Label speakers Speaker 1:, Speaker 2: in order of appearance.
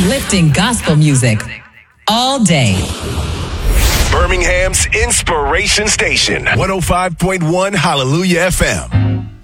Speaker 1: Uplifting gospel music all day.
Speaker 2: Birmingham's Inspiration Station, 105.1 Hallelujah FM.